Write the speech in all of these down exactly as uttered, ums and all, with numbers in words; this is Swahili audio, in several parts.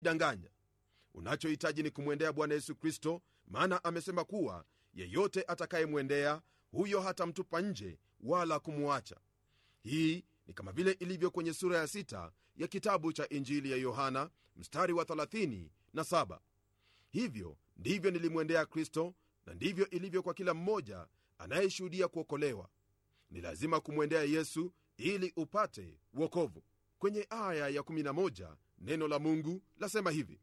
danganya. Unachohitaji ni kumwendea Bwana Yesu Kristo, maana amesema kuwa yeyote atakayemwendea huyo hatamtupa nje wala kumuacha. Hii ni kama vile ilivyo kwenye sura ya sita ya kitabu cha Injili ya Yohana mstari wa thelathini na saba. Hivyo ndivyo nilimwendea Kristo, na ndivyo ilivyo kwa kila mmoja anayeshuhudia kuokolewa. Ni lazima kumwendea Yesu ili upate wokovu. Kwenye aya ya kumi na moja neno la Mungu lasema hivi: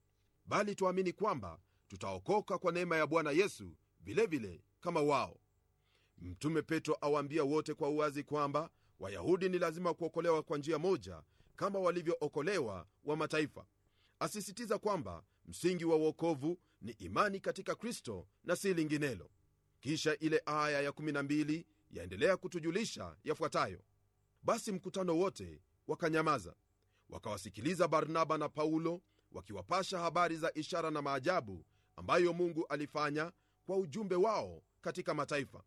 bali tuamini kwamba tutaokoka kwa neema ya Bwana Yesu vilevile kama wao. Mtume Petro awaambia wote kwa uwazi kwamba Wayahudi ni lazima kuokolewa kwa njia moja kama walivyookolewa wa mataifa. Asisitiza kwamba msingi wa wokovu ni imani katika Kristo na si linginelo. Kisha ile aya ya kumi na mbili yaendelea kutujulisha yafuatayo: basi mkutano wote wakanyamaza, wakawasikiliza Barnaba na Paulo wakiwapasha habari za ishara na maajabu ambayo Mungu alifanya kwa ujumbe wao katika mataifa.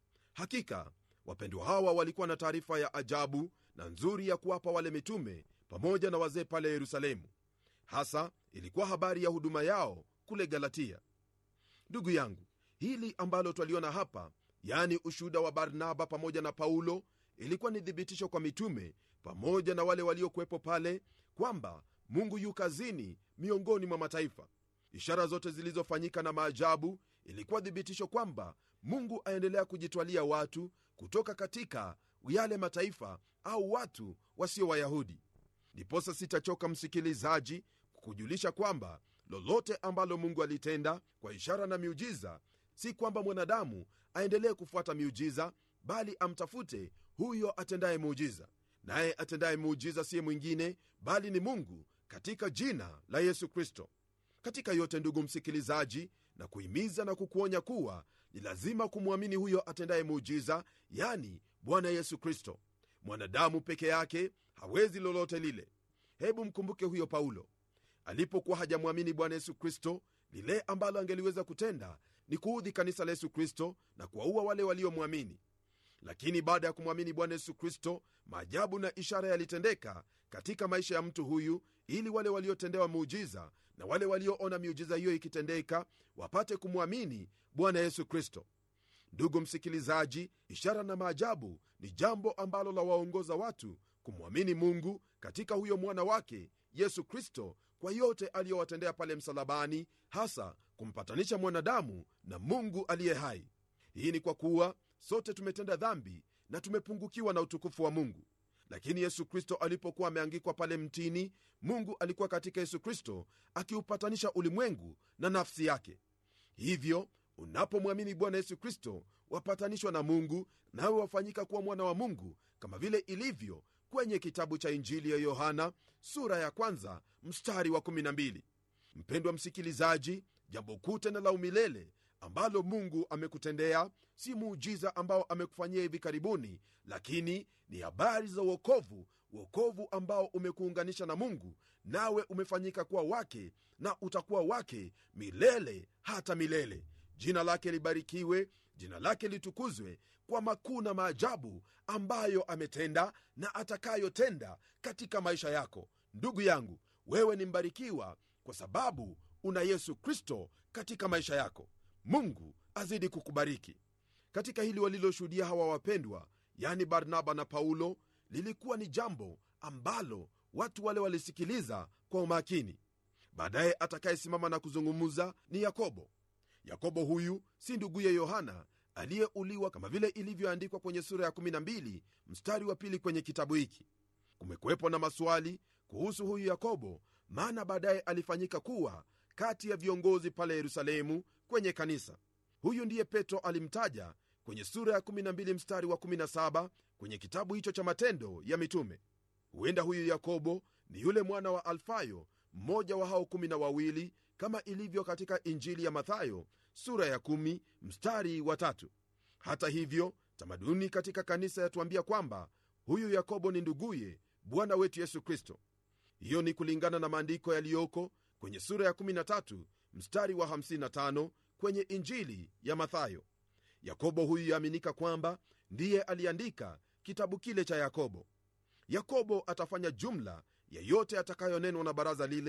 Hakika wapendwa hawa walikuwa na taarifa ya ajabu na nzuri ya kuwapa wale mitume pamoja na wazee pale Yerusalemu. Hasa ilikuwa habari ya huduma yao kule Galatia. Ndugu yangu, hili ambalo twaliona hapa, yani ushuhuda wa Barnaba pamoja na Paulo, ilikuwa ni thibitisho kwa mitume pamoja na wale waliokuwepo pale kwamba Mungu yu kazini miongoni mwa mataifa. Ishara zote zilizofanyika na maajabu ilikuwa thibitisho kwamba Mungu aendelea kujitwalia watu kutoka katika yale mataifa au watu wasio Wayahudi. Ndiposa sitachoka msikilizaji kukujulisha kwamba lolote ambalo Mungu alitenda kwa ishara na miujiza, si kwamba mwanadamu aendelee kufuata miujiza, bali amtafute huyo atendaye muujiza. Naye atendaye muujiza siye mwingine bali ni Mungu, katika jina la Yesu Kristo. Katika yote, ndugu msikilizaji, na kuhimiza na kukuonya kuwa ni lazima kumwamini huyo atendaye muujiza, yani Bwana Yesu Kristo. Mwanadamu peke yake hawezi lolote lile. Hebu mkumbuke huyo Paulo alipokuwa hajamwamini Bwana Yesu Kristo. Lile ambalo angeliweza kutenda ni kuudhi kanisa la Yesu Kristo na kuwaua wale waliomwamini. Lakini baada ya kumwamini Bwana Yesu Kristo, maajabu na ishara yalitendeka katika maisha ya mtu huyu, ili wale waliotendewa muujiza na wale walioona miujiza hiyo ikitendeka wapate kumwamini Bwana Yesu Kristo. Ndugu msikilizaji, ishara na maajabu ni jambo ambalo la waongoza watu kumwamini Mungu katika huyo mwana wake Yesu Kristo kwa yote aliyowatendea pale msalabani, hasa kumpatanisha mwanadamu na Mungu aliye hai. Hii ni kwa kuwa sote tumetenda dhambi na tumepungukiwa na utukufu wa Mungu. Lakini Yesu Kristo alipokuwa ameangikwa pale mtini, Mungu alikuwa katika Yesu Kristo akiupatanisha ulimwengu na nafsi yake. Hivyo unapomwamini Bwana Yesu Kristo wapatanishwa na Mungu, nawe wafanyika kuwa mwana wa Mungu, kama vile ilivyo kwenye kitabu cha Injili ya Yohana sura ya kwanza mstari wa kumi na mbili. Mpendwa msikilizaji, jambo kuu tena la umilele ambalo Mungu amekutendea si muujiza ambao amekufanyia hivi karibuni, lakini ni habari za wokovu, wokovu ambao umekuunganisha na Mungu, nawe umefanyika kuwa wake na utakuwa wake milele hata milele. Jina lake libarikiwe, jina lake litukuzwe kwa makuu na maajabu ambayo ametenda na atakayotenda katika maisha yako. Ndugu yangu, wewe ni mbarikiwa kwa sababu una Yesu Kristo katika maisha yako. Mungu azidi kukubariki. Katika hili waliloshuhudia hawa wapendwa, yani Barnaba na Paulo, lilikuwa ni jambo ambalo watu wale walisikiliza kwa umakini. Baadaye atakayesimama na kuzungumza ni Yakobo. Yakobo huyu si nduguye Yohana aliyeuliwa kama vile ilivyoandikwa kwenye sura ya kumi na mbili mstari wa pili kwenye kitabu hiki. Kumekuwepo na maswali kuhusu huyu Yakobo, maana baadaye alifanyika kuwa kati ya viongozi pale Yerusalemu kwenye kanisa. Huyu ndiye Petro alimtaja kwenye sura ya kumi na mbili mstari wa kumi na saba kwenye kitabu hicho cha Matendo ya Mitume. Huenda huyu Yakobo ni yule mwana wa Alfayo, mmoja wa hao kumi na wawili, kama ilivyo katika Injili ya Mathayo sura ya kumi mstari wa tatu. Hata hivyo, tamaduni katika kanisa yatuambia kwamba huyu Yakobo ni nduguye Bwana wetu Yesu Kristo. Hiyo ni kulingana na maandiko yaliyoko kwenye sura ya kumi na tatu mstari wa hamsini na tano kwenye Injili ya Mathayo. Yakobo huyu yaaminika kwamba ndiye aliandika kitabu kile cha Yakobo. Yakobo atafanya jumla ya yote atakayonenwa na baraza lile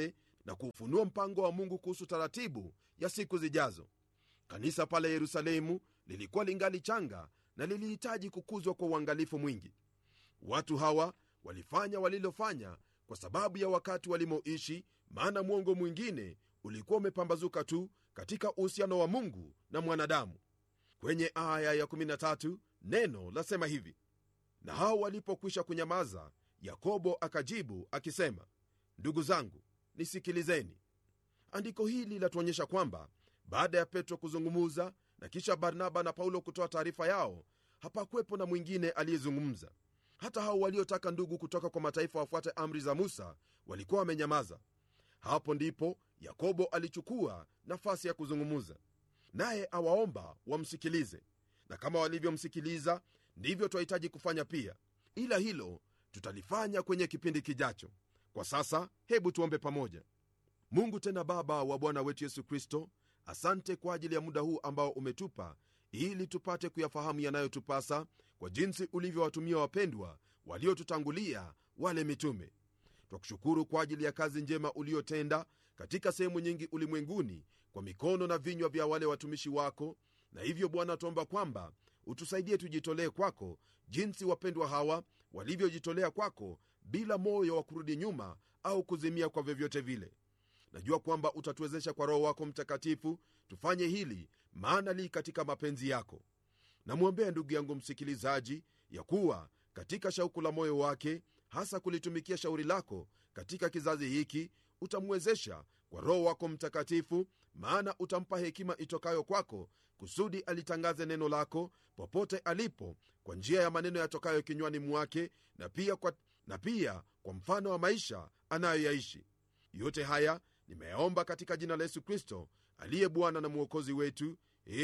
na kuufunua mpango wa Mungu kuhusu taratibu ya siku zijazo. Kanisa pale Yerusalemu lilikuwa lingali changa na lilihitaji kukuzwa kwa uangalifu mwingi. Watu hawa walifanya walilofanya kwa sababu ya wakati walimoishi, maana mwongo mwingine ulikuwa umepambazuka tu katika uhusiano wa Mungu na mwanadamu. Kwenye aya ya kumi na tatu neno lasema hivi: na hao walipokwisha kunyamaza, Yakobo akajibu akisema, ndugu zangu, nisikilizeni. Andiko hili latuonyesha kwamba baada ya Petro kuzungumuza na kisha Barnaba na Paulo kutoa taarifa yao, hapakuwepo na mwingine aliyezungumza. Hata hao waliotaka ndugu kutoka kwa mataifa wafuate amri za Musa walikuwa wamenyamaza. Hapo ndipo Yakobo alichukua nafasi ya kuzungumuza, naye awaomba wamsikilize, na kama walivyomsikiliza ndivyo twahitaji kufanya pia, ila hilo tutalifanya kwenye kipindi kijacho. Kwa sasa hebu tuombe pamoja. Mungu tena Baba wa Bwana wetu Yesu Kristo, asante kwa ajili ya muda huu ambao umetupa ili tupate kuyafahamu yanayotupasa kwa jinsi ulivyowatumia wapendwa waliotutangulia, wale mitume. Twakushukuru kwa ajili ya kazi njema uliotenda katika sehemu nyingi ulimwenguni kwa mikono na vinywa vya wale watumishi wako, na hivyo Bwana tuomba kwamba utusaidie tujitolee kwako jinsi wapendwa hawa walivyojitolea kwako, bila moyo wa kurudi nyuma au kuzimia kwa vyovyote vile. Najua kwamba utatuwezesha kwa Roho wako Mtakatifu tufanye hili, maana li katika mapenzi yako. Namwombea ndugu yangu msikilizaji, ya kuwa katika shauku la moyo wake, hasa kulitumikia shauri lako katika kizazi hiki, utamwezesha kwa Roho wako Mtakatifu, maana utampa hekima itokayo kwako, kusudi alitangaze neno lako popote alipo, kwa njia ya maneno yatokayo kinywani mwake, na pia kwa, na pia kwa mfano wa maisha anayoyaishi. Yote haya nimeyaomba katika jina la Yesu Kristo, aliye Bwana na Mwokozi wetu.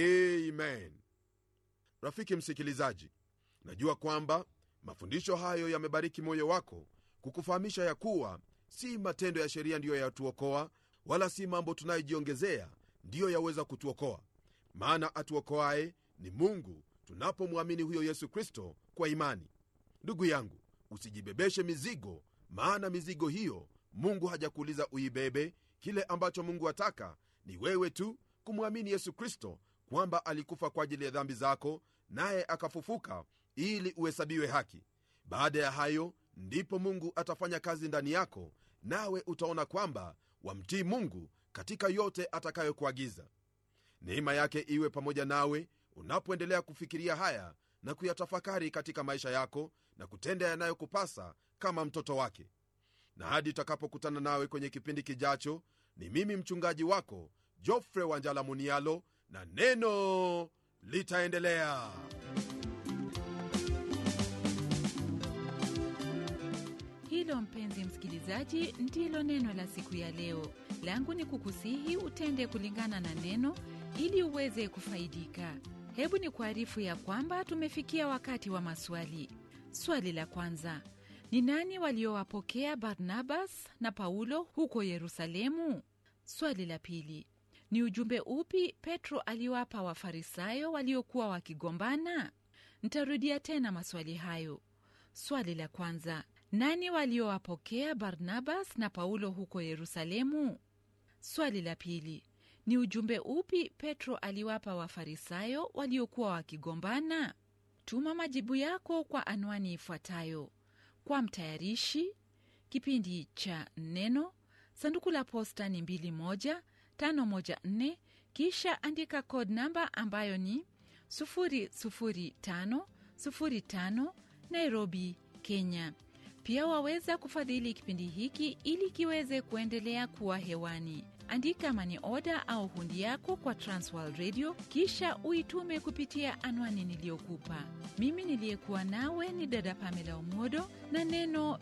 Amen. Rafiki msikilizaji, najua kwamba mafundisho hayo yamebariki moyo wako, kukufahamisha ya kuwa si matendo ya sheria ndiyo yatuokoa, wala si mambo tunayojiongezea ndiyo yaweza kutuokoa, maana atuokoaye ni Mungu tunapomwamini huyo Yesu Kristo kwa imani. Ndugu yangu, usijibebeshe mizigo, maana mizigo hiyo Mungu hajakuuliza uibebe. Kile ambacho Mungu ataka ni wewe tu kumwamini Yesu Kristo, kwamba alikufa kwa ajili ya dhambi zako, naye akafufuka ili uhesabiwe haki. Baada ya hayo ndipo Mungu atafanya kazi ndani yako, nawe utaona kwamba wamtii Mungu katika yote atakayokuagiza. Neema yake iwe pamoja nawe unapoendelea kufikiria haya na kuyatafakari katika maisha yako, na kutenda yanayokupasa kama mtoto wake. Na hadi tutakapokutana nawe kwenye kipindi kijacho, ni mimi mchungaji wako Geoffrey Wanjala Munialo, na neno litaendelea. Hilo mpenzi msikilizaji, ndilo neno la siku ya leo. Langu ni kukusihi utende kulingana na neno ili uweze kufaidika. Hebu ni kuarifu ya kwamba tumefikia wakati wa maswali. Swali la kwanza: ni nani waliowapokea Barnabas na Paulo huko Yerusalemu? Swali la pili: ni ujumbe upi Petro aliwapa Wafarisayo waliokuwa wakigombana? Nitarudia tena maswali hayo. Swali la kwanza: nani waliowapokea Barnabas na Paulo huko Yerusalemu? Swali la pili: ni ujumbe upi Petro aliwapa Wafarisayo waliokuwa wakigombana? Tuma majibu yako kwa anwani ifuatayo: kwa mtayarishi kipindi cha Neno, sanduku la posta ni mbili moja tano moja nne, kisha andika code namba ambayo ni sufuri sufuri tano sufuri tano, Nairobi, Kenya. Pia waweza kufadhili kipindi hiki ili kiweze kuendelea kuwa hewani. Andika money order au hundi yako kwa Transworld Radio, kisha uitume kupitia anwani niliyokupa. Mimi niliyekuwa nawe ni dada Pamela Omodo, na neno